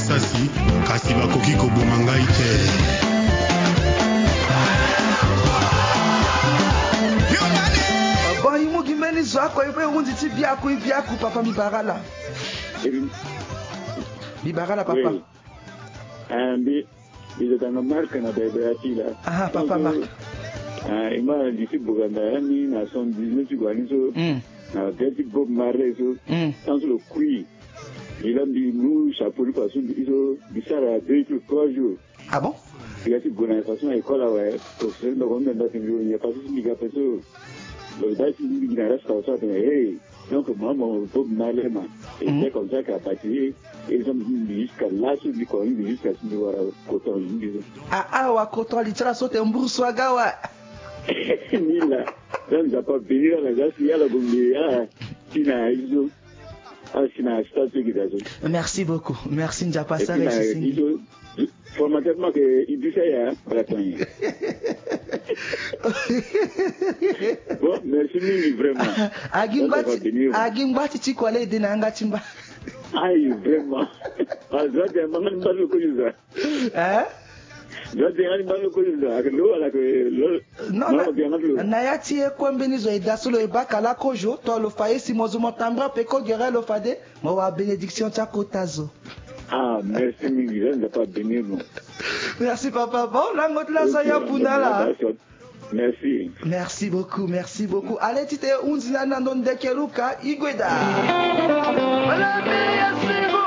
sasi kasi bakoki koboma ngai te. Bon imu gimeni zako ipe unzi ti biaku papa mibarala. Mibarala papa. Ambi bizatanga marka na bebeatila. Ah papa marka. Ima disi Buganda yani na son 19 gwaniso. Na desi Bob Marley so. Sans le cri. Il a mis nous chapeau de façon iso bisara 2 jours 3 jours. Ah bon? Il a dit bonne façon à l'école ouais. Professeur de combien d'années il y a pas si il a fait ça. Le date il a resté comme ça hey. Donc moi mon Bob Marley man. Et c'est comme ça qu'à partir ils ont mis jusqu'à là sur du coin jusqu'à ce niveau coton. Ah wa coton litera sote mburswaga wa. Nila. Donc j'ai pas venir là il y a la gombia. Tina iso. Merci beaucoup. Merci Ndiapasa. Formatement que il dit ça ya bon merci mille vraiment agimba titi kwale de nanga chimba ai vraiment azade mangan balu ko yuza na ya tie kwembeni zo idasulo ebakala kojo to lo faye simozo motambra peko gera lo fade mo wa bénédiction cha kotazo. Ah merci mille ne pas bénir nous. Merci papa. Bon la ngot la sa ya punala. Merci. Merci beaucoup, merci beaucoup. Allez tite unzina na ndonde keruka igweda.